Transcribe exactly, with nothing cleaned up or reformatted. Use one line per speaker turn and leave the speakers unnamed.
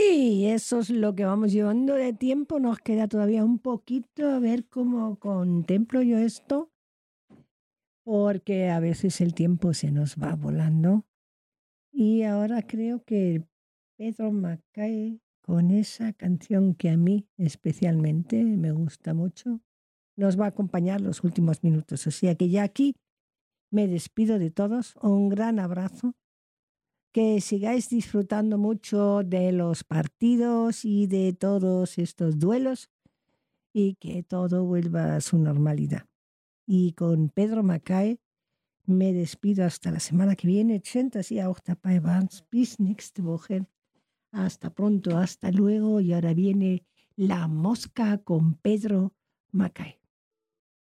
Y eso es lo que vamos llevando de tiempo. Nos queda todavía un poquito a ver cómo contemplo yo esto, porque a veces el tiempo se nos va volando. Y ahora creo que Pedro Mackaye, con esa canción que a mí especialmente me gusta mucho, nos va a acompañar los últimos minutos. O sea que ya aquí me despido de todos. Un gran abrazo. Que sigáis disfrutando mucho de los partidos y de todos estos duelos y que todo vuelva a su normalidad. Y con Pedro Mackaye me despido hasta la semana que viene. Schön, dass ihr auch dabei wart. Bis nächste Woche. Hasta pronto, hasta luego. Y ahora viene La Mosca con Pedro Mackaye.